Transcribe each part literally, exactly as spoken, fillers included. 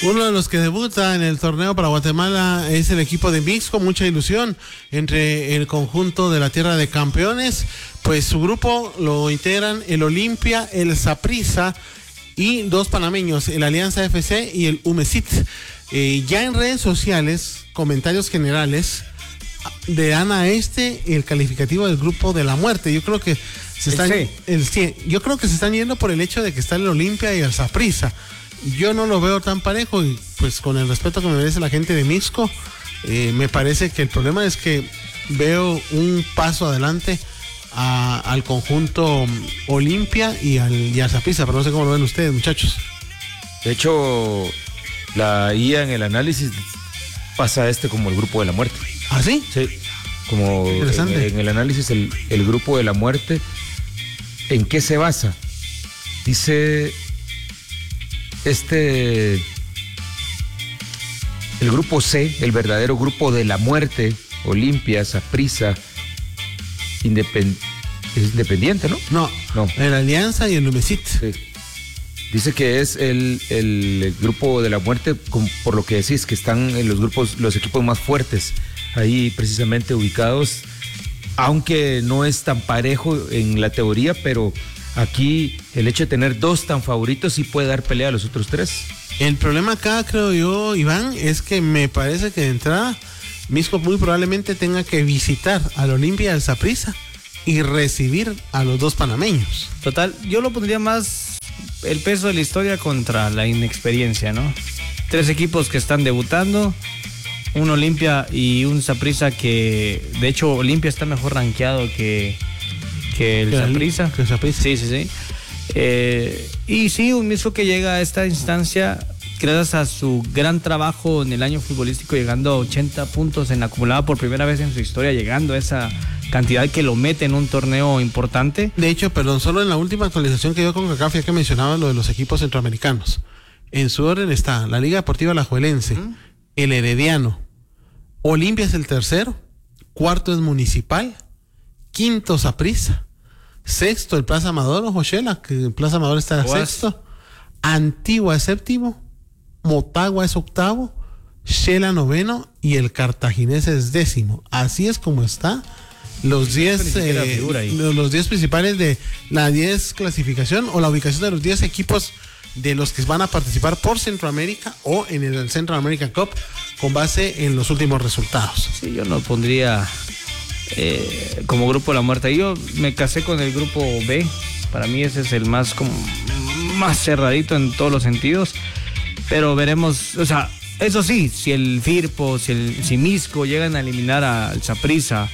Uno de los que debuta en el torneo para Guatemala es el equipo de Mixco, mucha ilusión entre el conjunto de la Tierra de Campeones, pues su grupo lo integran el Olimpia, el Saprissa y dos panameños, el Alianza F C y el Umesit. Eh, ya en redes sociales, comentarios generales le dan a este el calificativo del grupo de la muerte. Yo creo que se están, el C. el C. Yo creo que se están yendo por el hecho de que está el Olimpia y el Saprissa. Yo no lo veo tan parejo y pues con el respeto que me merece la gente de Mixco, eh, me parece que el problema es que veo un paso adelante a, al conjunto Olimpia y al, y al Saprissa, pero no sé cómo lo ven ustedes, muchachos. De hecho, la I A en el análisis pasa a este como el grupo de la muerte. ¿Ah, sí? Sí, como en, en el análisis el, el grupo de la muerte, ¿en qué se basa? Dice... Este, el grupo C, el verdadero grupo de la muerte, Olimpia, Saprissa, independ, es independiente, ¿no? No, no. El Alianza y el Umesit. Sí. Dice que es el, el, el grupo de la muerte, con, por lo que decís, que están en los grupos, los equipos más fuertes, ahí precisamente ubicados, aunque no es tan parejo en la teoría, pero... Aquí el hecho de tener dos tan favoritos sí puede dar pelea a los otros tres. El problema acá, creo yo, Iván, es que me parece que de entrada Mixco muy probablemente tenga que visitar al Olimpia y al Saprissa y recibir a los dos panameños. Total, yo lo pondría más el peso de la historia contra la inexperiencia, ¿no? Tres equipos que están debutando, un Olimpia y un Saprissa que, de hecho, Olimpia está mejor rankeado que... que el Saprissa. Sí, sí, sí. Eh, y sí, un Mixco que llega a esta instancia gracias a su gran trabajo en el año futbolístico, llegando a ochenta puntos en la acumulada por primera vez en su historia, llegando a esa cantidad que lo mete en un torneo importante. De hecho, perdón, solo en la última actualización que dio con CONCACAF, ya que mencionaba lo de los equipos centroamericanos. En su orden está la Liga Deportiva Alajuelense, ¿Mm? el Herediano, Olimpia es el tercero, cuarto es Municipal, quinto Saprissa, sexto el Plaza Amador, Joshela, que el Plaza Amador está Guas. sexto, Antigua es séptimo, Motagua es octavo, Shela noveno y el Cartaginés es décimo. Así es como está los diez eh, los diez principales de la diez clasificación o la ubicación de los diez equipos de los que van a participar por Centroamérica o en el Central American Cup con base en los últimos resultados. Sí, yo no pondría Eh, como grupo de la muerte. Yo me casé con el grupo B. Para mí ese es el más como más cerradito en todos los sentidos. Pero veremos, o sea, eso sí, si el Firpo, si el si Mixco llegan a eliminar al Saprissa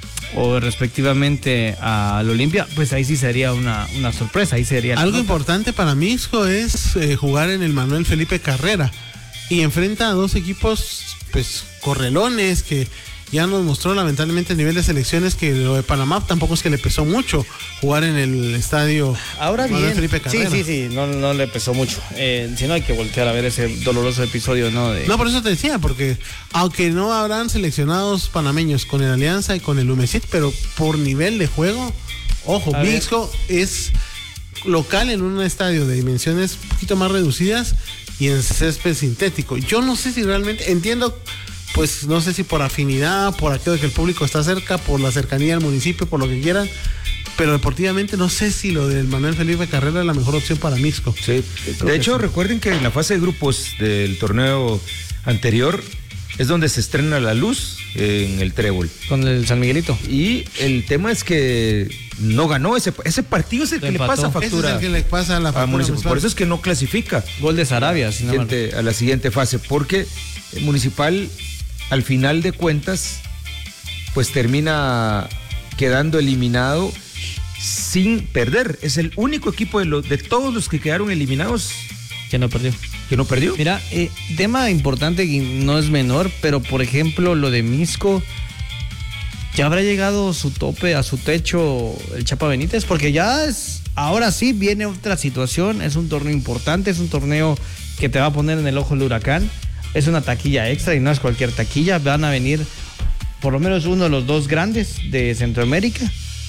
o respectivamente al Olimpia, pues ahí sí sería una, una sorpresa, ahí sería algo nota. Importante para Mixco es eh, jugar en el Manuel Felipe Carrera y enfrenta a dos equipos pues correlones que ya nos mostró lamentablemente el nivel de selecciones, que lo de Panamá tampoco es que le pesó mucho jugar en el estadio Ahora Manuel bien, Felipe Carrera. Sí, sí, sí, no, no le pesó mucho. Eh, si no, hay que voltear a ver ese doloroso episodio, ¿no? De... No, por eso te decía, porque aunque no habrán seleccionados panameños con el Alianza y con el Umesit, pero por nivel de juego, ojo, Mixco es local en un estadio de dimensiones un poquito más reducidas y en césped sintético. Yo no sé si realmente, entiendo... pues no sé si por afinidad, por aquello de que el público está cerca, por la cercanía al municipio, por lo que quieran, pero deportivamente no sé si lo del Manuel Felipe Carrera es la mejor opción para Mixco. Sí, de hecho sí. Recuerden que en la fase de grupos del torneo anterior es donde se estrena la luz en el Trébol. Con el San Miguelito. Y el tema es que no ganó ese, ese partido, es el que le pasa factura. Ese es el que le pasa la factura. A por eso es que no clasifica. Gol de Sarabia, si no siguiente, a la siguiente fase, porque el Municipal al final de cuentas pues termina quedando eliminado sin perder. Es el único equipo de, los, de todos los que quedaron eliminados que no perdió. Que no perdió. Mira, eh, tema importante y no es menor, pero por ejemplo lo de Mixco, ¿ya habrá llegado su tope, a su techo el Chapa Benítez? Porque ya es, ahora sí viene otra situación, es un torneo importante, es un torneo que te va a poner en el ojo del huracán. Es una taquilla extra y no es cualquier taquilla. Van a venir por lo menos uno de los dos grandes de Centroamérica.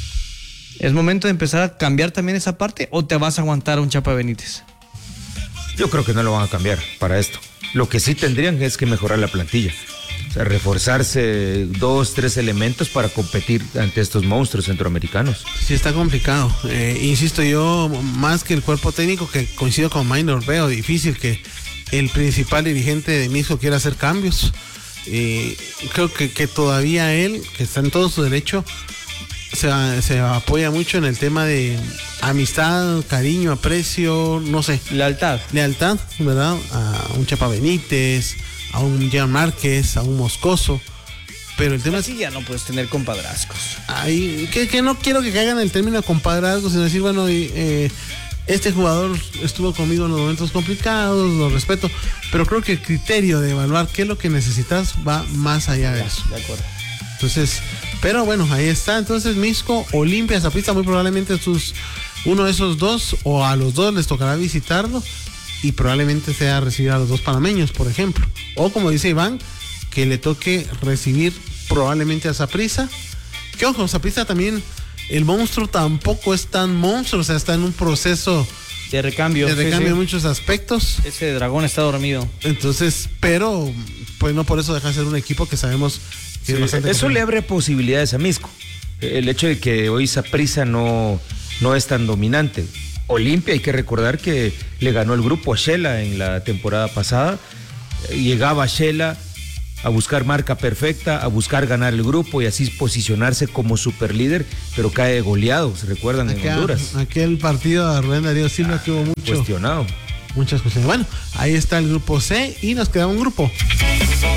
¿Es momento de empezar a cambiar también esa parte o te vas a aguantar a un Chapa Benítez? Yo creo que no lo van a cambiar para esto. Lo que sí tendrían es que mejorar la plantilla. O sea, reforzarse dos, tres elementos para competir ante estos monstruos centroamericanos. Sí, está complicado. Eh, insisto yo, más que el cuerpo técnico, que coincido con Minor, veo difícil que el principal dirigente de Mixco quiera hacer cambios. Eh, creo que, que todavía él, que está en todo su derecho, se, se apoya mucho en el tema de amistad, cariño, aprecio, no sé. Lealtad. Lealtad, ¿verdad? A un Chapa Benítez, a un Jean Márquez, a un Moscoso. Pero el tema Así es... ya no puedes tener compadrazgos. Ay, que, que no quiero que caigan en el término compadrazgos, sino decir, bueno, eh, este jugador estuvo conmigo en los momentos complicados, lo respeto, pero creo que el criterio de evaluar qué es lo que necesitas va más allá de eso. De acuerdo. Entonces, pero bueno, ahí está. Entonces, Mixco, Olimpia, Saprissa, muy probablemente sus, uno de esos dos, o a los dos les tocará visitarlo, y probablemente sea recibir a los dos panameños, por ejemplo. O como dice Iván, que le toque recibir probablemente a Saprissa. Que ojo, Saprissa también, el monstruo tampoco es tan monstruo, o sea, está en un proceso De recambio. de recambio sí, sí. en muchos aspectos. Ese dragón está dormido. Entonces, pero pues no por eso deja de ser un equipo que sabemos que Sí, es bastante eso le abre posibilidades a Mixco. El hecho de que hoy Saprissa no, no es tan dominante. Olimpia, hay que recordar que le ganó el grupo a Shela en la temporada pasada. Llegaba Shela a buscar marca perfecta, a buscar ganar el grupo y así posicionarse como superlíder, pero cae goleado, ¿se recuerdan? Aquel, en Honduras. aquel partido de Rubén Darío Silva ah, que hubo mucho, cuestionado. muchas cuestiones. Bueno, ahí está el grupo C y nos queda un grupo.